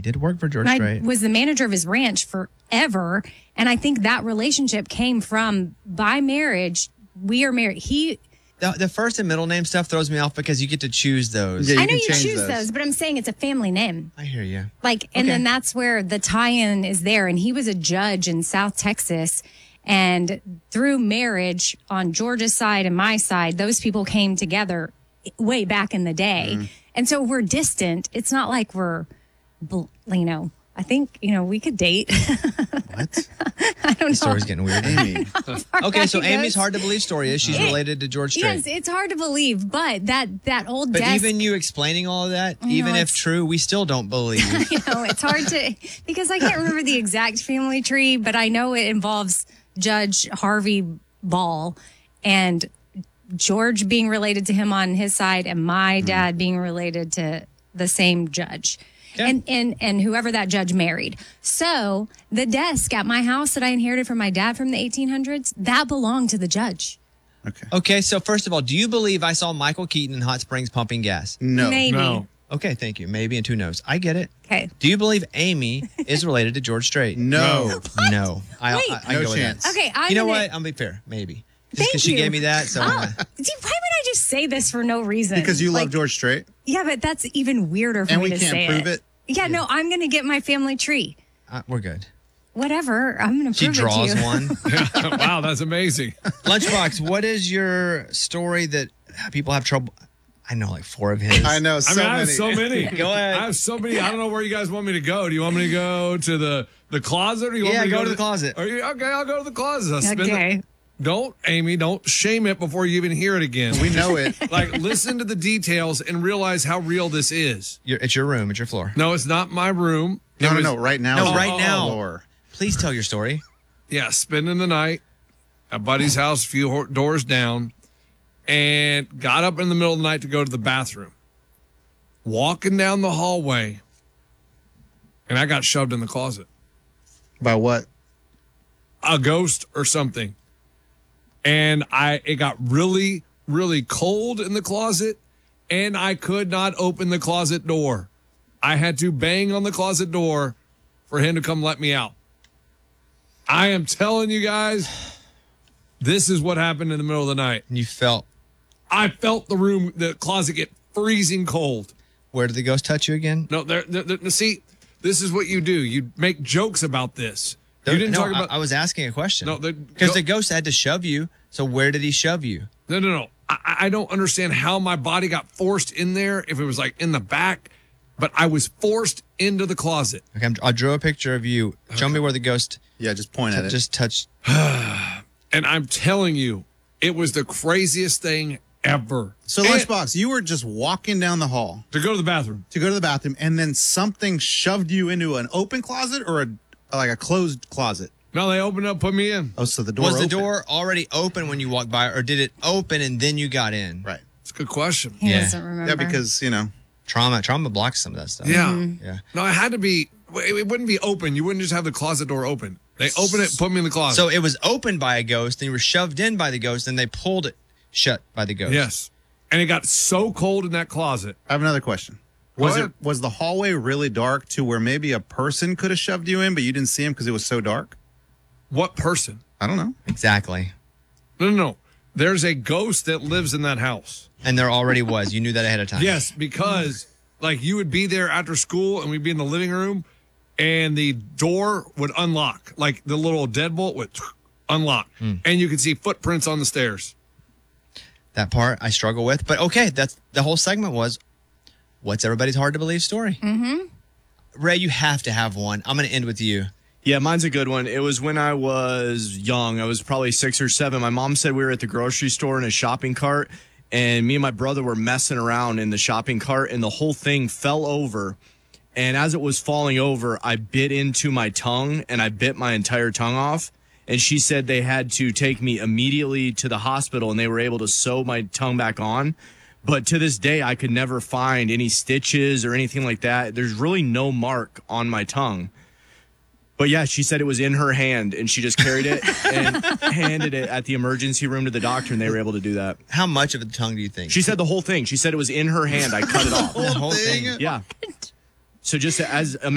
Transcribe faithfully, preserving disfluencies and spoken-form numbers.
did work for George I Strait. was the manager of his ranch forever. And I think that relationship came from by marriage. We are married. He... The, the first and middle name stuff throws me off because you get to choose those. Yeah, you I know can you change choose those. those. but I'm saying it's a family name. I hear you. Like, and Okay. then that's where the tie-in is there. And he was a judge in South Texas. And through marriage on Georgia's side and my side, those people came together way back in the day. Mm. And so we're distant. It's not like we're, bl- you know, I think, you know, we could date. What? I don't know. The story's getting weird. Amy. Okay, so It Amy's goes- hard to believe story is she's It- related to George Strait. Yes, it's hard to believe, but that that old But desk, even you explaining all of that, know, even if it's- true, we still don't believe. you know, it's hard to because I can't remember the exact family tree, but I know it involves Judge Harvey Ball and George being related to him on his side, and my dad being related to the same judge. Okay. And, and and whoever that judge married. So the desk at my house that I inherited from my dad from the eighteen hundreds, that belonged to the judge. Okay. Okay, so first of all, do you believe I saw Michael Keaton in Hot Springs pumping gas? No. Maybe. No. Okay, thank you. Maybe and who knows? I get it. Okay. Do you believe Amy is related to George Strait? No. No. I, Wait. I, I No go with chance. that. Okay. I'm You know gonna- what? I'm gonna be fair. Maybe. Just Thank because she you. gave me that. So I'm Oh, gonna- see, why would I just say this for no reason? Because you love Like, George Strait. Yeah, but that's even weirder for And me we to can't say prove it? Yeah, no, I'm going to get my family tree. uh, we're good. Whatever. I'm going to She prove draws it to you. one. Wow, that's amazing. Lunchbox, what is your story that people have trouble? I know like four of his. I know. I So mean, I have many. so many. Go ahead. I have so many. I don't know where you guys want me to go. Do you want me to go to the, the closet? Or you want Yeah, me to go go, to the closet. Are you, okay, I'll go to the closet. I'll spend the- Okay. don't, Amy, don't shame it before you even hear it again. We know it. Like, listen to the details and realize how real this is. Your, it's your room. It's your floor. No, it's not my room. It No, no, was- no. Right now. No, is right the now. floor. Please tell your story. Yeah, spending the night at buddy's house, a few ho- doors down, and got up in the middle of the night to go to the bathroom. Walking down the hallway, and I got shoved in the closet. By what? A ghost or something. And I it got really, really cold in the closet, and I could not open the closet door. I had to bang on the closet door for him to come let me out. I am telling you guys, this is what happened in the middle of the night. And you felt, I felt the room, the closet get freezing cold. where did the ghost touch you again? No, there, there, there- see, this is what you do. You make jokes about this. You Don't- didn't no, talk about. I, I was asking a question. No, the- Because go- the ghost had to shove you. So where did he shove you? No, no, no. I, I don't understand how my body got forced in there. If it was like in the back, but I was forced into the closet. Okay, I'm, I drew a picture of you. Show me where the ghost Yeah, just point at it. just touched. And I'm telling you, it was the craziest thing ever. So, And- Lunchbox, you were just walking down the hall to go to the bathroom. to go to the bathroom, and then something shoved you into an open closet or a like a closed closet. No, they opened up, put me in. Oh, so the door Was the opened. door already open when you walked by, or did it open and then you got in? Right? It's a good question. He Yeah. doesn't remember. Yeah, because you know. Trauma, trauma blocks some of that stuff. Yeah. Yeah. No, it had to be. It, it wouldn't be open. You wouldn't just have the closet door open. They open it, put me in the closet. So it was opened by a ghost, and you were shoved in by the ghost, and they pulled it shut by the ghost. yes, and it got so cold in that closet. I have another question. Go Was ahead. it was the hallway really dark to where maybe a person could have shoved you in, but you didn't see him because it was so dark? What person? I don't know. Exactly. No, no, no. There's a ghost that lives in that house. And there already was. You knew that ahead of time. Yes, because like you would be there after school and we'd be in the living room and the door would unlock. Like the little deadbolt would unlock. And you could see footprints on the stairs. That part I struggle with. But okay, that's the whole segment was what's everybody's hard to believe story? Mm-hmm. Ray, you have to have one. I'm going to end with you. Yeah, mine's a good one. It was when I was young. I was probably six or seven. My mom said we were at the grocery store in a shopping cart, and me and my brother were messing around in the shopping cart, and the whole thing fell over. And as it was falling over, I bit into my tongue, and I bit my entire tongue off. And she said they had to take me immediately to the hospital, and they were able to sew my tongue back on. But to this day, I could never find any stitches or anything like that. There's really no mark on my tongue. But yeah, she said it was in her hand, and she just carried it and handed it at the emergency room to the doctor, and they were able to do that. How much of the tongue do you think? She said the whole thing. She said it was in her hand. I cut it off. the whole thing. Yeah. So just as